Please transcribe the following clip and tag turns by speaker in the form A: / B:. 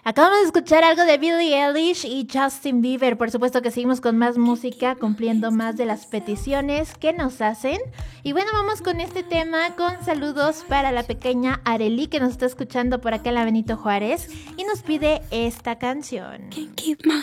A: Acabamos de escuchar algo de Billie Eilish y Justin Bieber. Por supuesto que seguimos con más música, cumpliendo más de las peticiones que nos hacen. Y bueno, vamos con este tema, con saludos para la pequeña Arely, que nos está escuchando por acá en la Benito Juárez, y nos pide esta canción.
B: Can't keep my